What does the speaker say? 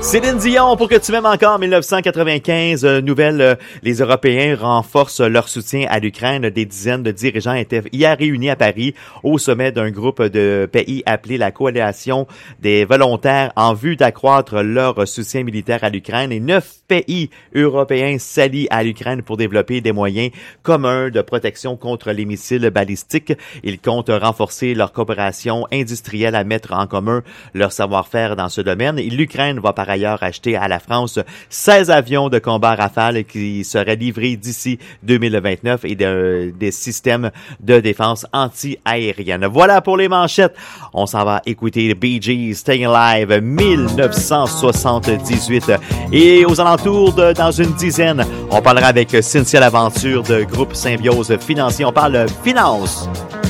Céline Dion, pour que tu m'aimes encore, 1995, nouvelle, les Européens renforcent leur soutien à l'Ukraine. Des dizaines de dirigeants étaient hier réunis à Paris au sommet d'un groupe de pays appelé la Coalition des volontaires en vue d'accroître leur soutien militaire à l'Ukraine. Et 9 pays européens s'allient à l'Ukraine pour développer des moyens communs de protection contre les missiles balistiques. Ils comptent renforcer leur coopération industrielle à mettre en commun leur savoir-faire dans ce domaine. Et l'Ukraine va par ailleurs acheter à la France 16 avions de combat Rafale qui seraient livrés d'ici 2029 et des systèmes de défense anti-aérienne. Voilà pour les manchettes. On s'en va écouter Bee Gees, Staying Alive, 1978. Et aux alentours dans une dizaine, on parlera avec Cynthia Laventure de groupe Symbiose Financier. On parle finance.